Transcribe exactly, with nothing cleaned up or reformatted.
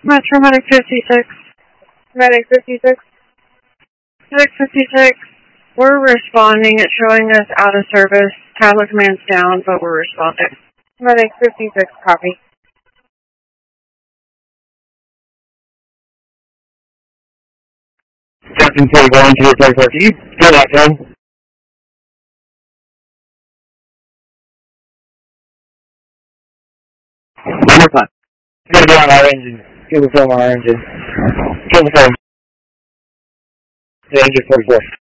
Metro Medic fifty-six. Medic fifty-six. Medic fifty-six. We're responding. It's showing us out of service. Tablet command's down, but we're responding. Medic fifty-six, copy. Captain K going to your place. Can you fill that down? One more time. Get it on our engine. Get it on our engine. Kill the phone. The engine forty-four.